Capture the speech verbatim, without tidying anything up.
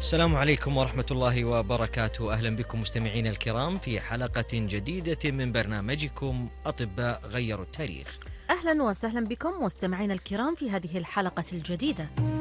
السلام عليكم ورحمة الله وبركاته. أهلا بكم مستمعينا الكرام في حلقة جديدة من برنامجكم أطباء غيروا التاريخ. أهلا وسهلا بكم مستمعينا الكرام في هذه الحلقة الجديدة.